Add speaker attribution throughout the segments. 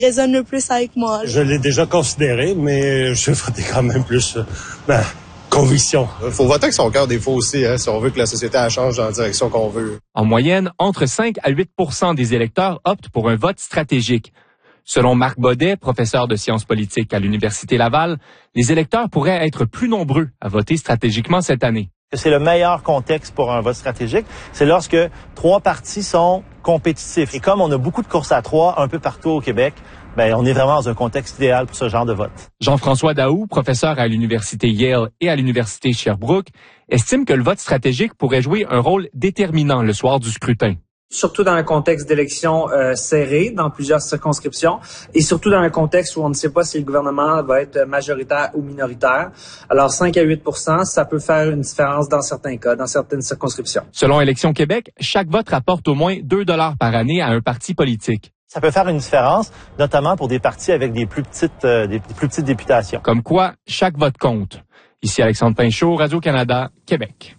Speaker 1: résonne le plus avec moi.
Speaker 2: Je l'ai déjà considéré, mais je vais voter quand même plus conviction.
Speaker 3: Il faut voter avec son cœur des fois aussi, si on veut que la société elle change dans la direction qu'on veut.
Speaker 4: En moyenne, entre 5 à 8 % des électeurs optent pour un vote stratégique. Selon Marc Baudet, professeur de sciences politiques à l'Université Laval, les électeurs pourraient être plus nombreux à voter stratégiquement cette année.
Speaker 5: C'est le meilleur contexte pour un vote stratégique. C'est lorsque 3 partis sont compétitifs. Et comme on a beaucoup de courses à 3 un peu partout au Québec, on est vraiment dans un contexte idéal pour ce genre de vote.
Speaker 4: Jean-François Daou, professeur à l'Université Yale et à l'Université Sherbrooke, estime que le vote stratégique pourrait jouer un rôle déterminant le soir du scrutin.
Speaker 6: Surtout dans un contexte d'élection serré dans plusieurs circonscriptions et surtout dans un contexte où on ne sait pas si le gouvernement va être majoritaire ou minoritaire. Alors 5 à 8 %, ça peut faire une différence dans certains cas, dans certaines circonscriptions.
Speaker 4: Selon Élections Québec, chaque vote rapporte au moins 2 $ par année à un parti politique.
Speaker 5: Ça peut faire une différence, notamment pour des partis avec des plus petites députations.
Speaker 4: Comme quoi, chaque vote compte. Ici Alexandre Pinchot, Radio-Canada, Québec.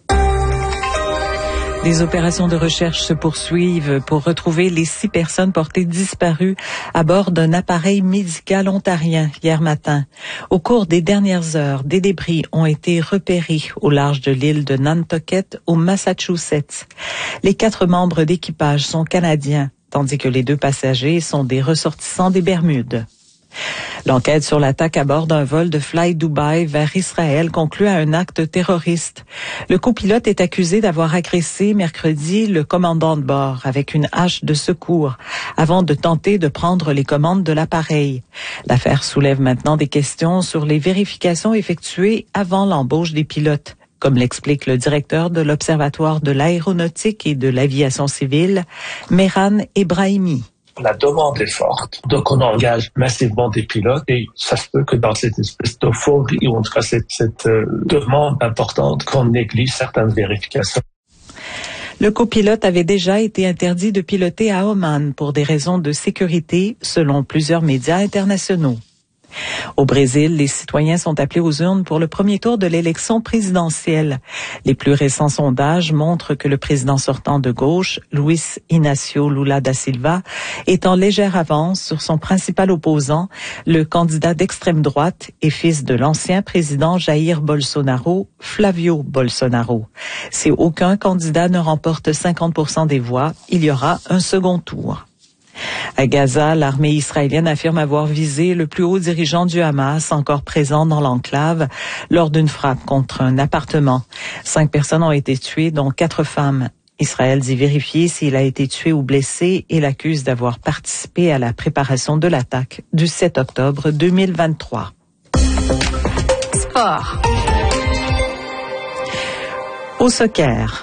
Speaker 7: Les opérations de recherche se poursuivent pour retrouver les 6 personnes portées disparues à bord d'un appareil médical ontarien hier matin. Au cours des dernières heures, des débris ont été repérés au large de l'île de Nantucket au Massachusetts. Les 4 membres d'équipage sont canadiens, tandis que les 2 passagers sont des ressortissants des Bermudes. L'enquête sur l'attaque à bord d'un vol de Fly Dubai vers Israël conclut à un acte terroriste. Le copilote est accusé d'avoir agressé mercredi le commandant de bord avec une hache de secours avant de tenter de prendre les commandes de l'appareil. L'affaire soulève maintenant des questions sur les vérifications effectuées avant l'embauche des pilotes, comme l'explique le directeur de l'Observatoire de l'aéronautique et de l'aviation civile, Mehran Ebrahimi.
Speaker 8: La demande est forte, donc on engage massivement des pilotes et ça se peut que dans cette espèce d'euphorie ou en tout cas cette demande importante qu'on néglige certaines vérifications.
Speaker 7: Le copilote avait déjà été interdit de piloter à Oman pour des raisons de sécurité, selon plusieurs médias internationaux. Au Brésil, les citoyens sont appelés aux urnes pour le premier tour de l'élection présidentielle. Les plus récents sondages montrent que le président sortant de gauche, Luis Inácio Lula da Silva, est en légère avance sur son principal opposant, le candidat d'extrême droite et fils de l'ancien président Jair Bolsonaro, Flávio Bolsonaro. Si aucun candidat ne remporte 50% des voix, il y aura un second tour. À Gaza, l'armée israélienne affirme avoir visé le plus haut dirigeant du Hamas, encore présent dans l'enclave, lors d'une frappe contre un appartement. 5 personnes ont été tuées, dont 4 femmes. Israël dit vérifier s'il a été tué ou blessé et l'accuse d'avoir participé à la préparation de l'attaque du 7 octobre 2023.
Speaker 9: Sport.
Speaker 7: Au soccer.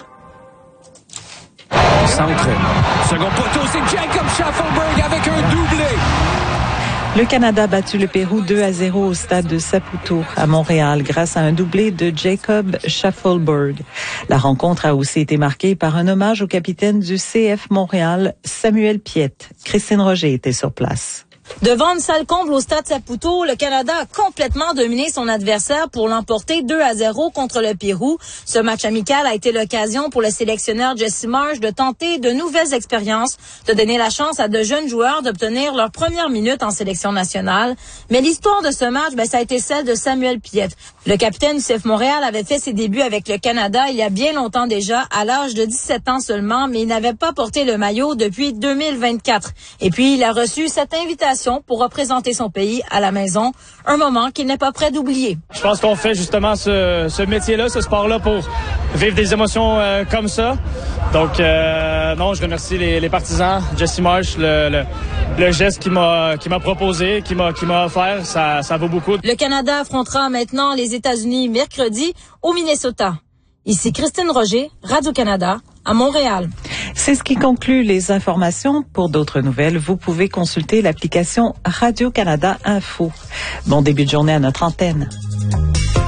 Speaker 10: Centre. Second poteau, c'est Jacob Schaffelberg avec un doublé.
Speaker 7: Le Canada a battu le Pérou 2-0 au stade de Saputo à Montréal grâce à un doublé de Jacob Schaffelberg. La rencontre a aussi été marquée par un hommage au capitaine du CF Montréal, Samuel Piette. Christine Roger était sur place.
Speaker 9: Devant une salle comble au stade Saputo, le Canada a complètement dominé son adversaire pour l'emporter 2-0 contre le Pérou. Ce match amical a été l'occasion pour le sélectionneur Jesse Marsh de tenter de nouvelles expériences, de donner la chance à de jeunes joueurs d'obtenir leur première minute en sélection nationale. Mais l'histoire de ce match, ça a été celle de Samuel Piette. Le capitaine du CF Montréal avait fait ses débuts avec le Canada il y a bien longtemps déjà, à l'âge de 17 ans seulement, mais il n'avait pas porté le maillot depuis 2024. Et puis, il a reçu cette invitation pour représenter son pays à la maison, un moment qu'il n'est pas prêt d'oublier.
Speaker 11: Je pense qu'on fait justement ce métier-là, ce sport-là pour vivre des émotions comme ça. Donc, non, je remercie les partisans, Jesse Marsh, le geste qu'il m'a proposé, qu'il m'a offert, ça vaut beaucoup.
Speaker 9: Le Canada affrontera maintenant les États-Unis mercredi au Minnesota. Ici Christine Roger, Radio-Canada, à Montréal.
Speaker 7: C'est ce qui conclut les informations. Pour d'autres nouvelles, vous pouvez consulter l'application Radio-Canada Info. Bon début de journée à notre antenne.